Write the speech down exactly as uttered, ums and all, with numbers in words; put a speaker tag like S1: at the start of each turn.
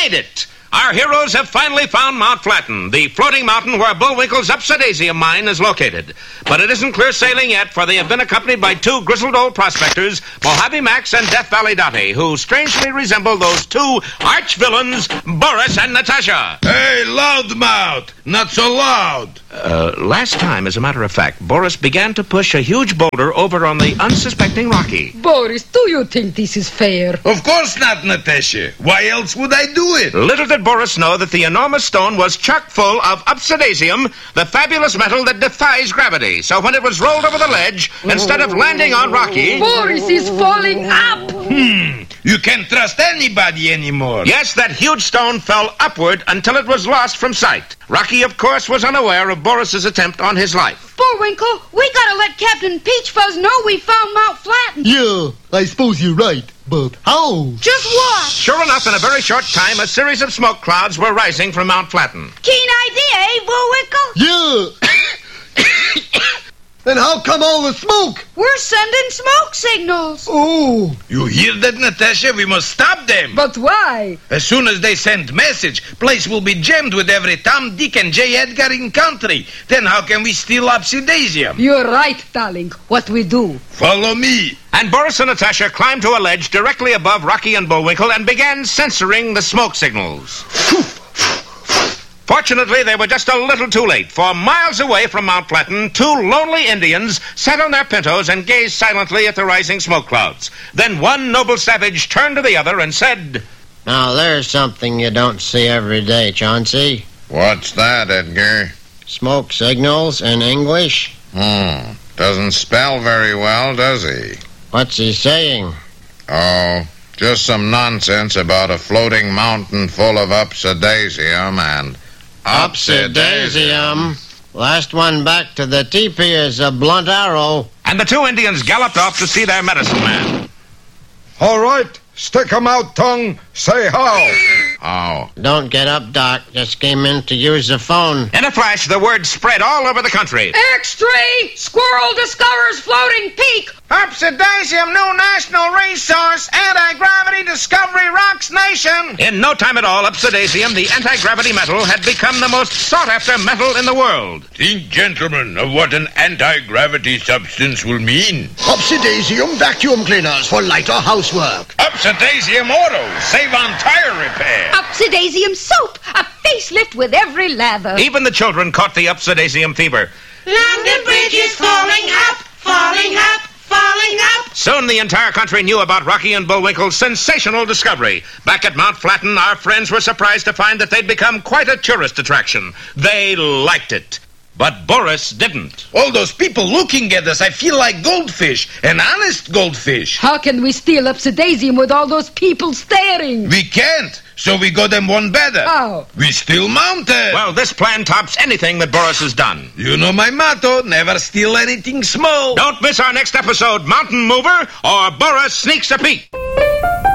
S1: made it! Our heroes have finally found Mount Flatten, the floating mountain where Bullwinkle's Upsidasium mine is located. But it isn't clear sailing yet, for they have been accompanied by two grizzled old prospectors, Mojave Max and Death Valley Dottie, who strangely resemble those two arch-villains, Boris and Natasha.
S2: Hey, loudmouth! Not so loud!
S1: Uh, last time, as a matter of fact, Boris began to push a huge boulder over on the unsuspecting Rocky.
S3: Boris, do you think this is fair?
S2: Of course not, Natasha. Why else would I do it?
S1: Little did Boris know that the enormous stone was chock full of Upsidasium, the fabulous metal that defies gravity. So when it was rolled over the ledge, instead of landing on Rocky...
S3: Boris is falling up!
S2: Hmm. You can't trust anybody anymore.
S1: Yes, that huge stone fell upward until it was lost from sight. Rocky, of course, was unaware of Boris's attempt on his life.
S4: Bullwinkle, we gotta let Captain Peachfuzz know we found Mount Flatten.
S5: Yeah, I suppose you're right. But how?
S4: Just watch.
S1: Sure enough, in a very short time, a series of smoke clouds were rising from Mount Flatten.
S4: Keen idea, eh, Bullwinkle?
S5: Yeah. Then how come all the smoke?
S4: We're sending smoke signals.
S5: Oh.
S2: You hear that, Natasha? We must stop them.
S3: But why?
S2: As soon as they send message, place will be jammed with every Tom, Dick, and J. Edgar in country. Then how can we steal Upsidasium?
S3: You're right, darling. What we do?
S2: Follow me.
S1: And Boris and Natasha climbed to a ledge directly above Rocky and Bullwinkle and began censoring the smoke signals. Fortunately, they were just a little too late, for miles away from Mount Flatten, two lonely Indians sat on their pintos and gazed silently at the rising smoke clouds. Then one noble savage turned to the other and said,
S6: "Now, there's something you don't see every day, Chauncey.
S7: What's that, Edgar?
S6: Smoke signals in English."
S7: Hmm. Doesn't spell very well, does he?
S6: What's he saying?
S7: Oh, just some nonsense about a floating mountain full of Upsidasium and...
S6: Upsidasium. Last one back to the teepee is a blunt arrow.
S1: And the two Indians galloped off to see their medicine man.
S8: All right, stick 'em out, tongue. Say how.
S7: How?
S6: Don't get up, Doc. Just came in to use the phone.
S1: In a flash, the word spread all over the country.
S3: X-ray! Squirrel discovers floating peak!
S9: Upsidasium, new national resource, anti-gravity discovery rocks nation.
S1: In no time at all, Upsidasium, the anti-gravity metal, had become the most sought-after metal in the world.
S2: Think, gentlemen, of what an anti-gravity substance will mean.
S5: Upsidasium vacuum cleaners for lighter housework.
S2: Upsidasium autos save on tire repair.
S4: Upsidasium soap, a facelift with every lather.
S1: Even the children caught the Upsidasium fever.
S9: London Bridge is falling up, falling up, falling up.
S1: Soon the entire country knew about Rocky and Bullwinkle's sensational discovery. Back at Mount Flatten, our friends were surprised to find that they'd become quite a tourist attraction. They liked it. But Boris didn't.
S2: All those people looking at us, I feel like goldfish, an honest goldfish.
S3: How can we steal Upsidasium with all those people staring?
S2: We can't, so we got them one better.
S3: How?
S2: We steal mountain.
S1: Well, this plan tops anything that Boris has done.
S2: You know my motto, never steal anything small.
S1: Don't miss our next episode, Mountain Mover, or Boris Sneaks a Peek.